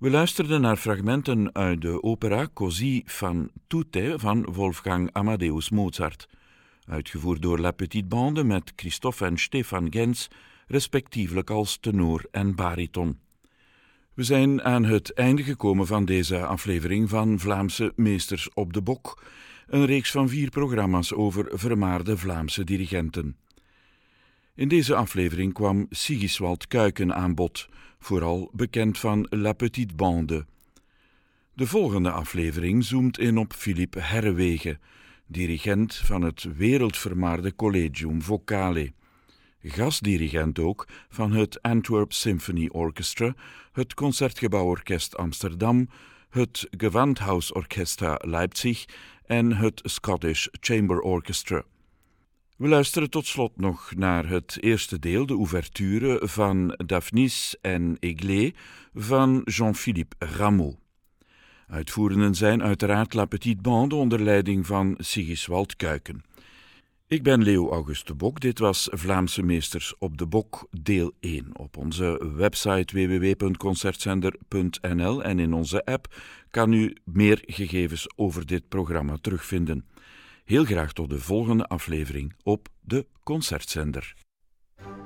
We luisterden naar fragmenten uit de opera Così fan tutte van Wolfgang Amadeus Mozart, uitgevoerd door La Petite Bande met Christophe en Stefan Gens, respectievelijk als tenor en bariton. We zijn aan het einde gekomen van deze aflevering van Vlaamse Meesters op de Bok, een reeks van 4 programma's over vermaarde Vlaamse dirigenten. In deze aflevering kwam Sigiswald Kuiken aan bod, vooral bekend van La Petite Bande. De volgende aflevering zoomt in op Philippe Herreweghe, dirigent van het wereldvermaarde Collegium Vocale. Gastdirigent ook van het Antwerp Symphony Orchestra, het Concertgebouworkest Amsterdam, het Gewandhausorchestra Leipzig en het Scottish Chamber Orchestra. We luisteren tot slot nog naar het eerste deel, de ouverture van Daphnis en Aiglé van Jean-Philippe Rameau. Uitvoerenden zijn uiteraard La Petite Bande onder leiding van Sigiswald Kuiken. Ik ben Leo Auguste Bok, dit was Vlaamse Meesters op de Bok, deel 1. Op onze website www.concertzender.nl en in onze app kan u meer gegevens over dit programma terugvinden. Heel graag tot de volgende aflevering op de Concertzender.